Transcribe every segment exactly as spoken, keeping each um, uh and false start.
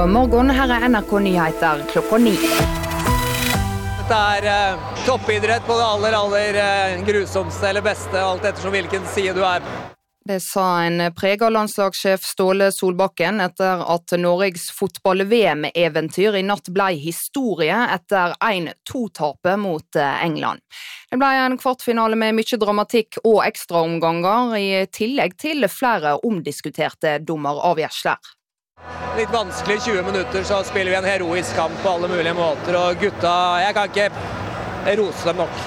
God morgen, her er N R K-nyheter klokka ni. Dette er uh, toppidrett på det aller, aller uh, grusomste eller beste, alt ettersom hvilken side du er. Det sa en prega landslagssjef Ståle Solbakken etter at Norges fotball-V M-eventyr i natt ble historie etter en to-tape mot England. Det ble en kvartfinale med mye dramatikk og ekstraomganger, i tillegg til flere omdiskuterte dommeravgjørelser. Litt vanskelig tjue minutter, så spiller vi en heroisk kamp på alle mulige måter, og gutta, jeg kan ikke rose dem nok.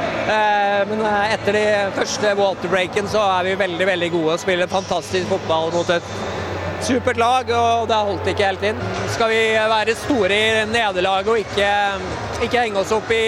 Eh, men etter de første waterbreaken så er vi veldig, veldig gode og spiller fantastisk fotball mot et supert lag, og det har holdt ikke helt inn. Skal vi være store i nederlaget og ikke, ikke henge oss opp i,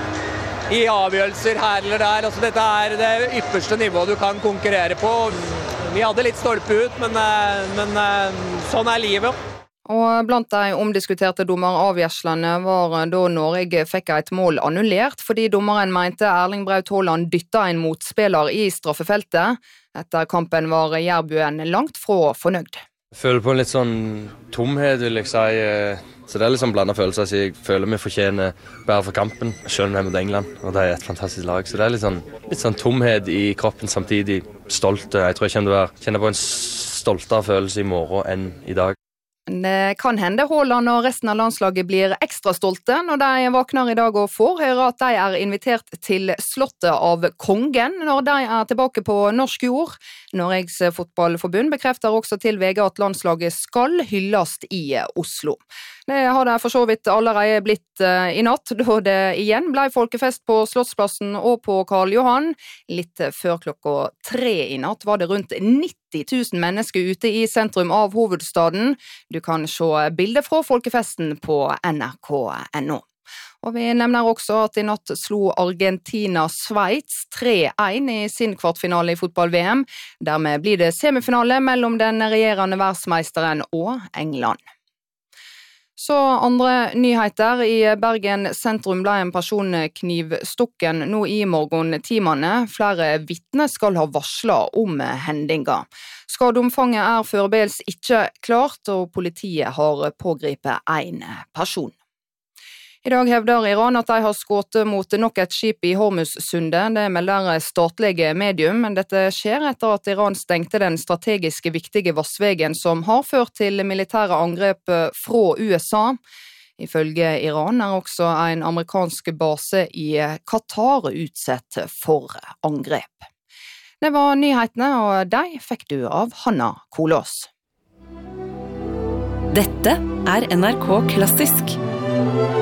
i avgjørelser her eller der. Altså, dette er det ypperste nivået du kan konkurrere på. Vi hadde litt stolpe ut, men, men sånn er livet. Og blant de omdiskuterte dommeravgjørslene var da Norge fikk et mål annullert, fordi dommeren mente Erling Braut Haaland dytta en motspiller i straffefeltet. Etter kampen var Jærbuen langt fra fornøyd. Jeg føler på en litt sånn tomhet, vil jeg si. Så det er litt sånn blandet følelser, så jeg føler vi fortjener bedre for kampen, selv om vi er mot England, og det er et fantastisk lag. Så det er litt sånn, litt sånn tomhet i kroppen, samtidig stolt. Jeg tror jeg kjenner, være, kjenner på en stoltere følelse i morgen enn i dag. Det kan hende Haaland og resten av landslaget blir ekstra stolte når de våkner i dag og får høre at de er invitert til slottet av kongen når de er tilbake på norsk jord. Norges fotballforbund bekrefter også til V G at landslaget skal hyllast i Oslo. Det har det for så vidt allerede blitt i natt, da det igjen ble folkefest på Slottsplassen og på Karl Johan. Litt før klokka tre i natt var det rundt nitti tusen mennesker ute i sentrum av hovedstaden. Du kan se bilder fra folkefesten på N R K punktum N O. Og vi nevner også at i natt slo Argentina Sveits tre én i sin kvartfinale i fotball-V M. Dermed blir det semifinale mellom den regjerende verdensmeisteren og England. Så andre nyheter. I Bergen sentrum ble en person knivstukken nå i morgentimene. Flere vitner skal ha varslet om hendinga. Skadeomfanget er foreløpig ikke klart, og politiet har pågrepet en person. I dag hevder Iran at de har skutt mot nok et skip i Hormuzsundet. Det melder statlige medium, men dette skjer etter at Iran stengte den strategiske viktige vassvegen som har ført til militære angrep fra U S A. Ifølge Iran er også en amerikansk base i Qatar utsatt for angrep. Det var nyhetene, og de fikk du av Hanna Kolås. Dette er N R K Klassisk.